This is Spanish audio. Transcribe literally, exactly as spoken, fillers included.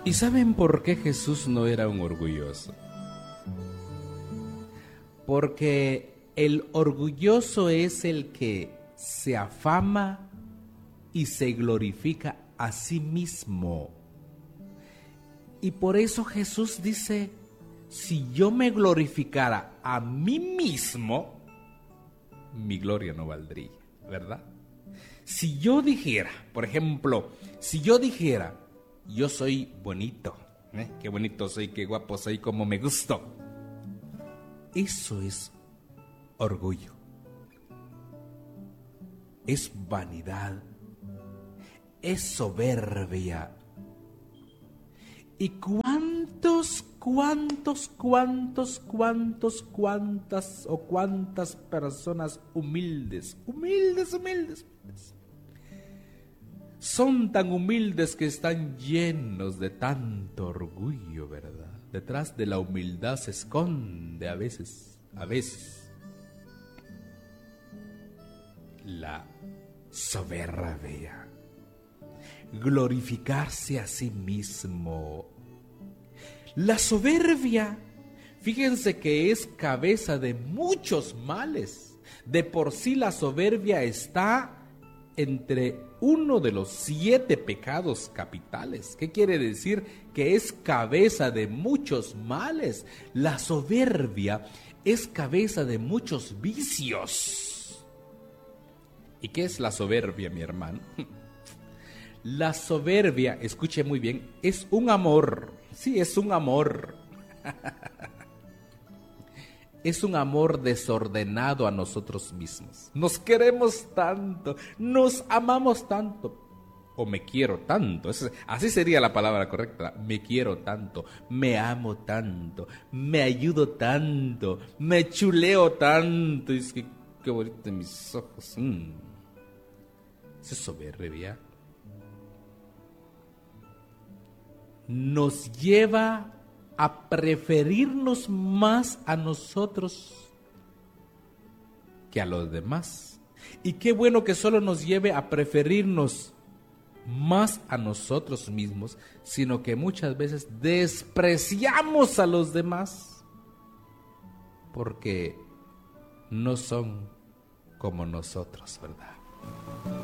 ¿Y saben por qué Jesús no era un orgulloso? Porque el orgulloso es el que se afama y se glorifica a sí mismo. Y por eso Jesús dice, si yo me glorificara a mí mismo, mi gloria no valdría, ¿verdad? Si yo dijera, por ejemplo, si yo dijera, yo soy bonito, ¿eh? Qué bonito soy, qué guapo soy, como me gusto. Eso es orgullo. Es vanidad. Es soberbia. ¿Y cuántos, cuántos, cuántos, cuántos, cuántas o cuántas personas humildes, humildes, humildes, humildes, son tan humildes que están llenos de tanto orgullo, ¿verdad? Detrás de la humildad se esconde a veces, a veces, la soberbia. Glorificarse a sí mismo. La soberbia, fíjense que es cabeza de muchos males. De por sí la soberbia está entre uno de los siete pecados capitales. ¿Qué quiere decir? Que es cabeza de muchos males. La soberbia es cabeza de muchos vicios. ¿Y qué es la soberbia, mi hermano? La soberbia, escuche muy bien, es un amor. Sí, es un amor. Es un amor desordenado a nosotros mismos. Nos queremos tanto, nos amamos tanto, o me quiero tanto. Así sería la palabra correcta. Me quiero tanto, me amo tanto, me ayudo tanto, me chuleo tanto. Y es que qué bonito en mis ojos. Mm. Eso es soberbia. Nos lleva a preferirnos más a nosotros que a los demás. Y qué bueno que solo nos lleve a preferirnos más a nosotros mismos, sino que muchas veces despreciamos a los demás porque no son como nosotros, ¿verdad?